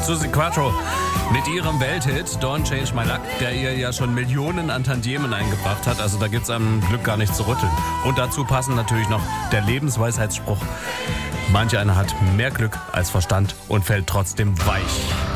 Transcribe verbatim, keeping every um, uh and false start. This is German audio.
Suzi Quatro mit ihrem Welthit Don't Change My Luck, der ihr ja schon Millionen an Tantiemen eingebracht hat. Also da gibt's am Glück gar nichts zu rütteln. Und dazu passen natürlich noch der Lebensweisheitsspruch: Manch einer hat mehr Glück als Verstand und fällt trotzdem weich.